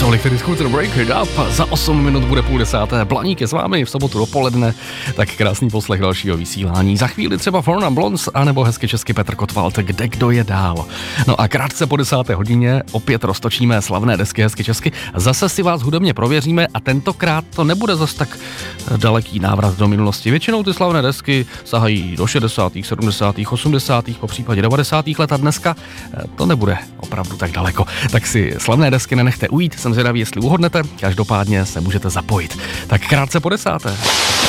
Tolik tedy Scooter Break It Up. Za 8 minut bude 9:30. Blaník je s vámi v sobotu dopoledne, tak krásný poslech dalšího vysílání. Za chvíli třeba Forna Blondes, anebo hezky česky Petr Kotwald, kde kdo je dál. No a krátce po 10. hodině opět roztočíme slavné desky hezky česky. Zase si vás hudebně prověříme a tentokrát to nebude zas tak daleký návrat do minulosti. Většinou ty slavné desky sahají do 60., 70., 80., po případě 90. let a dneska to nebude opravdu tak daleko. Tak si slavné desky nenechte ujít, jsem zvědavý, jestli uhodnete, každopádně se můžete zapojit. Tak krátce po 10.